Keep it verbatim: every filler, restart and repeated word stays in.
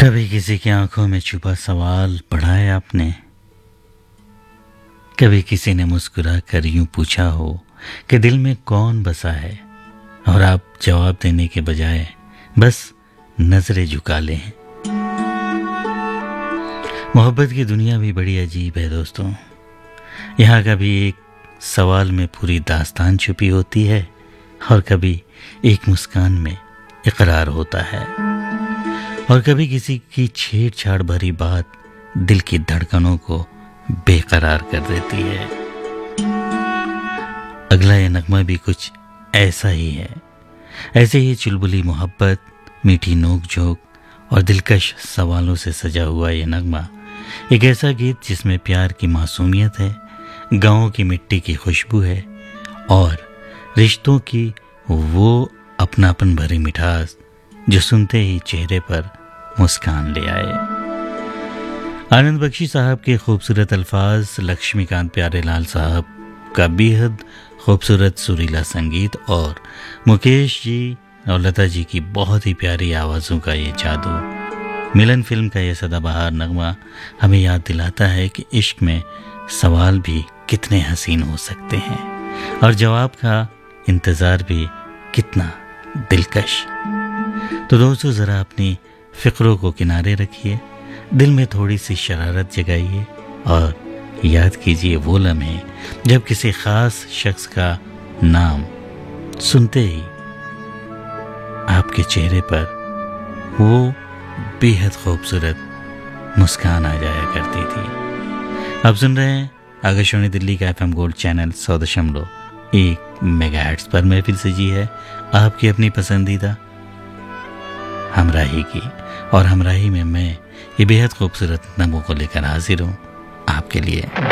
कभी किसी की आंखों में छुपा सवाल पढ़ा है आपने? कभी किसी ने मुस्कुरा कर यूं पूछा हो कि दिल में कौन बसा है, और आप जवाब देने के बजाय बस नजरें झुका लें। मोहब्बत की दुनिया भी बड़ी अजीब है दोस्तों। यहाँ कभी एक सवाल में पूरी दास्तान छुपी होती है और कभी एक मुस्कान में इकरार होता है, और कभी किसी की छेड़छाड़ भरी बात दिल की धड़कनों को बेकरार कर देती है। अगला ये नगमा भी कुछ ऐसा ही है। ऐसे ही चुलबुली मोहब्बत, मीठी नोक झोंक और दिलकश सवालों से सजा हुआ ये नगमा एक ऐसा गीत जिसमें प्यार की मासूमियत है, गाँव की मिट्टी की खुशबू है और रिश्तों की वो अपनापन भरी मिठास जो सुनते ही चेहरे पर मुस्कान ले आए। आनंद बख्शी साहब के खूबसूरत अल्फाज, लक्ष्मीकांत प्यारेलाल साहब का बेहद खूबसूरत सुरीला संगीत और मुकेश जी और लता जी की बहुत ही प्यारी आवाज़ों का ये जादू। मिलन फिल्म का ये सदाबहार नगमा हमें याद दिलाता है कि इश्क में सवाल भी कितने हसीन हो सकते हैं और जवाब का इंतज़ार भी कितना दिलकश। तो दोस्तों, ज़रा अपनी फ़िक्रों को किनारे रखिए, दिल में थोड़ी सी शरारत जगाइए और याद कीजिए वो लम्हे जब किसी ख़ास शख्स का नाम सुनते ही आपके चेहरे पर वो बेहद खूबसूरत मुस्कान आ जाया करती थी। आप सुन रहे हैं आकाशवाणी दिल्ली का एफ एम गोल्ड चैनल सौ दशमलव एक मेगाहर्ट्ज़ पर महफिल सजी है आपकी अपनी पसंदीदा हमराही की, और हमराही में मैं ये बेहद खूबसूरत नगमों को लेकर हाजिर हूँ आपके लिए।